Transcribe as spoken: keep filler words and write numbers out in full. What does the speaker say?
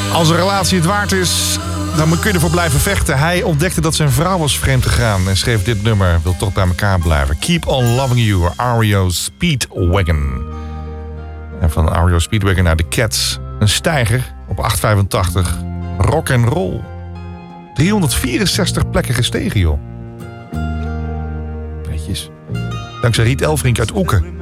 Als een relatie het waard is, dan kun je ervoor blijven vechten. Hij ontdekte dat zijn vrouw was vreemd gegaan en schreef dit nummer. Wil toch bij elkaar blijven. Keep on Loving You, R E O Speedwagon. En van R E O Speedwagon naar The Cats. Een steiger op acht vijfentachtig. Rock and roll. driehonderdvierenzestig plekken gestegen, joh. Netjes. Dankzij Riet Elfrink uit Oeken.